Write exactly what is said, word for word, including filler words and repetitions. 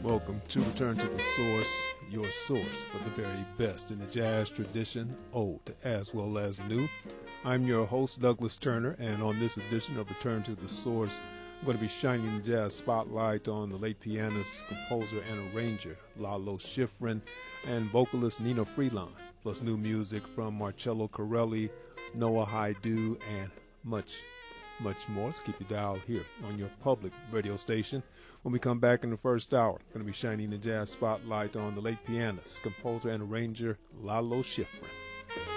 Welcome to Return to the Source, your source for the very best in the jazz tradition, old as well as new. I'm your host, Douglas Turner, and on this edition of Return to the Source, I'm going to be shining the jazz spotlight on the late pianist, composer, and arranger Lalo Schifrin and vocalist Nina Freeland, plus new music from Marcello Corelli, Noah Haidu, and much much more. So keep your dial here on your public radio station. When we come back in the first hour, going to be shining the jazz spotlight on the late pianist, composer, and arranger Lalo Schifrin.